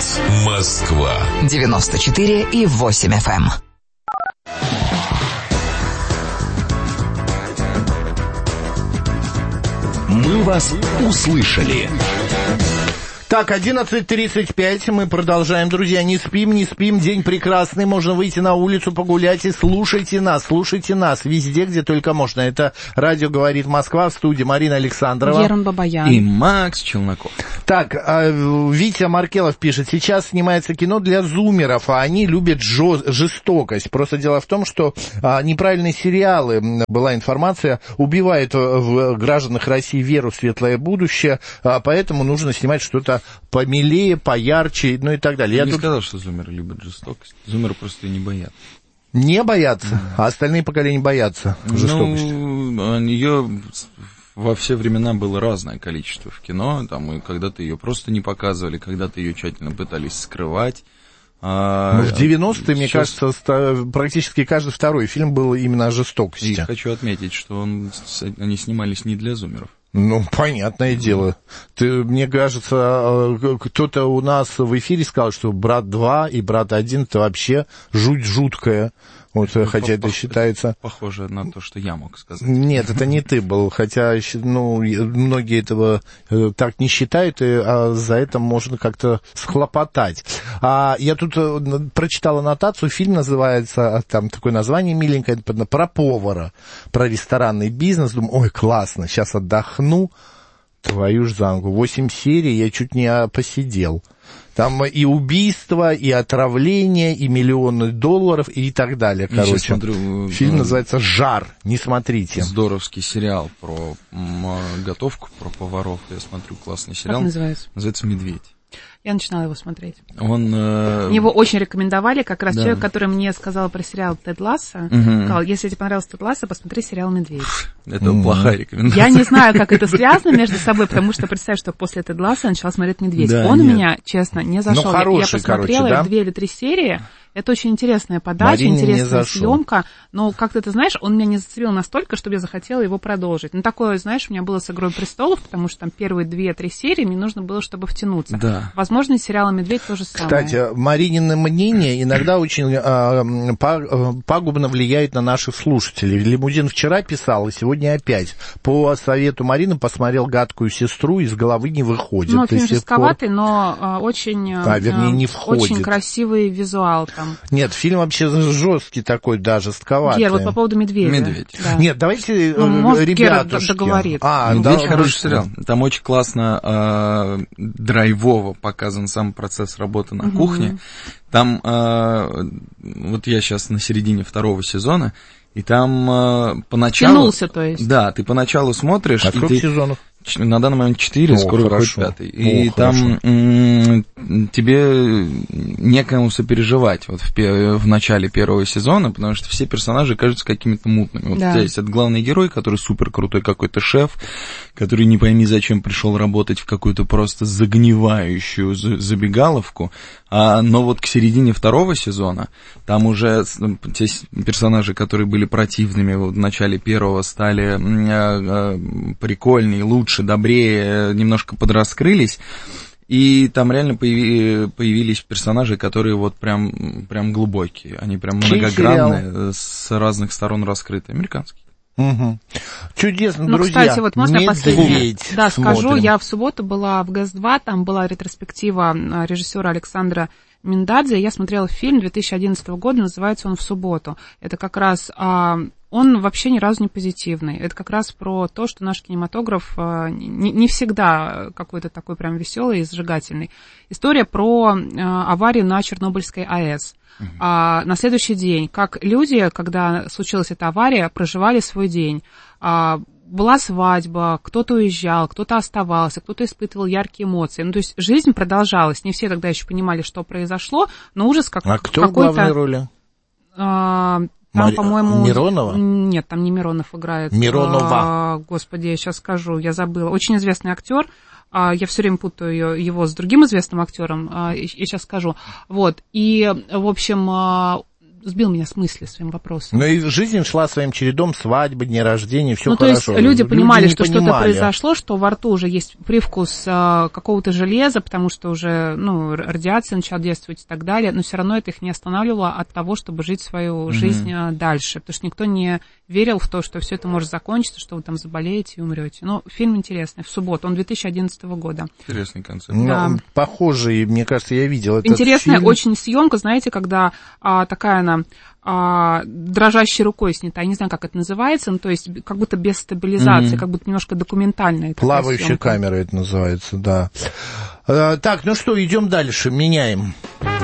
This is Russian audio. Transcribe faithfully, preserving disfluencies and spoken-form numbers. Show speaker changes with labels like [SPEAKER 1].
[SPEAKER 1] Радиовоз Москва
[SPEAKER 2] девяносто четыре и восемь эф эм.
[SPEAKER 1] Мы вас услышали.
[SPEAKER 3] Так, одиннадцать тридцать пять, мы продолжаем, друзья, не спим, не спим, день прекрасный, можно выйти на улицу, погулять и слушайте нас, слушайте нас везде, где только можно. Это радио «Говорит Москва», в студии Марина Александрова.
[SPEAKER 4] Ерун Бабаян.
[SPEAKER 5] И Макс Челноков.
[SPEAKER 3] Так, Витя Маркелов пишет, сейчас снимается кино для зумеров, а они любят жё- жестокость. Просто дело в том, что а, неправильные сериалы, была информация, убивают в гражданах России веру в светлое будущее, а, поэтому нужно снимать что-то помилее, поярче, ну и так далее.
[SPEAKER 5] Я,
[SPEAKER 3] Я
[SPEAKER 5] не
[SPEAKER 3] тут...
[SPEAKER 5] сказал, что зумеры любят жестокость. Зумеры просто не боятся.
[SPEAKER 3] Не боятся, mm. а остальные поколения боятся жестокости.
[SPEAKER 5] Ну, ее во все времена было разное количество в кино. Там, и когда-то ее просто не показывали, когда-то ее тщательно пытались скрывать. А,
[SPEAKER 3] в девяностые, мне
[SPEAKER 5] сейчас...
[SPEAKER 3] кажется, практически каждый второй фильм был именно о жестокости.
[SPEAKER 5] И хочу отметить, что он, они снимались не для зумеров.
[SPEAKER 3] Ну, понятное дело. Ты, мне кажется, кто-то у нас в эфире сказал, что «Брат два» и «Брат один» — это вообще жуть жуткая. Вот, ну, хотя это считается...
[SPEAKER 5] Похоже на то, что я мог сказать.
[SPEAKER 3] Нет, это не ты был, хотя, ну, многие этого так не считают, и а за это можно как-то схлопотать. А я тут прочитал аннотацию, фильм называется, там такое название миленькое, про повара, про ресторанный бизнес. Думаю, ой, классно, сейчас отдохну. Твою ж зангу. Восемь серий, я чуть не посидел. Там и убийство, и отравление, и миллионы долларов, и так далее. Короче, смотрю, фильм называется «Жар». Не смотрите.
[SPEAKER 5] Здоровский сериал про готовку, про поваров. Я смотрю, классный сериал.
[SPEAKER 4] Как называется?
[SPEAKER 5] Называется «Медведь».
[SPEAKER 4] Я начинала его смотреть.
[SPEAKER 5] Он, э...
[SPEAKER 4] Его очень рекомендовали, как раз
[SPEAKER 5] да.
[SPEAKER 4] человек, который мне сказал про сериал «Тед Лассо»,
[SPEAKER 5] угу.
[SPEAKER 4] сказал, если тебе понравился «Тед Лассо», посмотри сериал «Медведь».
[SPEAKER 5] Это угу. плохая рекомендация.
[SPEAKER 4] Я не знаю, как это связано между собой, потому что представь, что после «Тед Лассо» я начала смотреть «Медведь». Да, Он нет. у меня, честно, не зашел.
[SPEAKER 3] Ну, хороший,
[SPEAKER 4] я посмотрела
[SPEAKER 3] короче, да?
[SPEAKER 4] две или три серии. Это очень интересная подача,
[SPEAKER 3] Марине
[SPEAKER 4] интересная съемка, но как-то, ты знаешь, он меня не зацепил настолько, чтобы я захотела его продолжить. Ну, такое, знаешь, у меня было с «Игрой престолов», потому что там первые две-три серии мне нужно было, чтобы втянуться.
[SPEAKER 5] Да.
[SPEAKER 4] Возможно, сериал «Медведь» тоже самое.
[SPEAKER 3] Кстати, Маринины мнения иногда очень а, пагубно влияют на наших слушателей. Лимузин вчера писал, и сегодня опять. По совету Марины посмотрел «Гадкую сестру», из головы не выходит.
[SPEAKER 4] Ну, фильм жестковатый, пор... но а, очень,
[SPEAKER 3] а, вернее, не входит.
[SPEAKER 4] Очень красивый визуал там.
[SPEAKER 3] Нет, фильм вообще жесткий такой, да, жестковатый.
[SPEAKER 4] Гер, вот по поводу «Медведя».
[SPEAKER 5] «Медведь».
[SPEAKER 4] Да.
[SPEAKER 3] Нет, давайте,
[SPEAKER 4] ну, может,
[SPEAKER 3] ребятушки.
[SPEAKER 4] Гера договорит.
[SPEAKER 3] А,
[SPEAKER 5] «Медведь»
[SPEAKER 3] да,
[SPEAKER 5] хороший сериал. Там очень классно э, драйвово показан сам процесс работы на угу. кухне. Там, э, вот я сейчас на середине второго сезона, и там э, поначалу...
[SPEAKER 4] Тянулся, то есть.
[SPEAKER 5] Да, ты поначалу смотришь...
[SPEAKER 3] А сколько
[SPEAKER 5] ты...
[SPEAKER 3] сезонов?
[SPEAKER 5] На данный момент четыре, скоро выходит пятый. И
[SPEAKER 3] О,
[SPEAKER 5] там м- тебе некому сопереживать вот в, пе- в начале первого сезона, потому что все персонажи кажутся какими-то мутными. Вот да. У тебя есть этот главный герой, который супер крутой какой-то шеф, который не пойми зачем пришел работать в какую-то просто загнивающую забегаловку. А, но вот к середине второго сезона там уже те персонажи, которые были противными вот в начале первого, стали а, а, прикольнее, лучше, добрее, немножко подраскрылись. И там реально появи, появились персонажи, которые вот прям, прям глубокие. Они прям
[SPEAKER 3] Чей
[SPEAKER 5] многогранные,
[SPEAKER 3] сериал?
[SPEAKER 5] С разных сторон раскрыты. Американский.
[SPEAKER 3] Угу. Чудесно,
[SPEAKER 4] ну,
[SPEAKER 3] друзья.
[SPEAKER 4] Кстати, вот можно я последнее? Да,
[SPEAKER 3] смотрим.
[SPEAKER 4] скажу, я в субботу была в ГЭС два, там была ретроспектива режиссера Александра Миндадзе, я смотрела фильм две тысячи одиннадцатого года, называется он «В субботу». Это как раз... Он вообще ни разу не позитивный. Это как раз про то, что наш кинематограф не, не всегда какой-то такой прям веселый и зажигательный. История про аварию на Чернобыльской АЭС. Uh-huh. А, на следующий день, как люди, когда случилась эта авария, проживали свой день. А, была свадьба, кто-то уезжал, кто-то оставался, кто-то испытывал яркие эмоции. Ну, то есть жизнь продолжалась. Не все тогда еще понимали, что произошло, но ужас как,
[SPEAKER 3] а кто
[SPEAKER 4] какой-то...
[SPEAKER 3] в главной роли?
[SPEAKER 4] А, там,
[SPEAKER 3] Мари...
[SPEAKER 4] по-моему...
[SPEAKER 3] Миронова?
[SPEAKER 4] Нет, там не Миронов играет.
[SPEAKER 3] Миронова.
[SPEAKER 4] А, господи, я сейчас скажу, я забыла. Очень известный актер. А, я все время путаю его с другим известным актером. А, и, и сейчас скажу. Вот. И, в общем, сбил меня с мысли своим вопросом.
[SPEAKER 3] Ну и жизнь шла своим чередом, свадьбы, дни рождения, все
[SPEAKER 4] ну,
[SPEAKER 3] хорошо.
[SPEAKER 4] То есть люди, люди понимали, что
[SPEAKER 3] понимали.
[SPEAKER 4] что-то произошло, что во рту уже есть привкус а, какого-то железа, потому что уже, ну, радиация начала действовать и так далее, но все равно это их не останавливало от того, чтобы жить свою mm-hmm. жизнь а, дальше, потому что никто не верил в то, что все это может закончиться, что вы там заболеете и умрете. Но фильм интересный, в субботу, он две тысячи одиннадцатого года.
[SPEAKER 5] Интересный концепт.
[SPEAKER 4] Да.
[SPEAKER 3] Ну, похожий, мне кажется, я видел этот
[SPEAKER 4] Интересная
[SPEAKER 3] фильм.
[SPEAKER 4] очень съемка, знаете, когда а, такая она а, дрожащей рукой снята, я не знаю, как это называется, ну, то есть как будто без стабилизации, mm-hmm. как будто немножко документальная.
[SPEAKER 3] Плавающая камера это называется, да. А, так, ну что, идем дальше, меняем.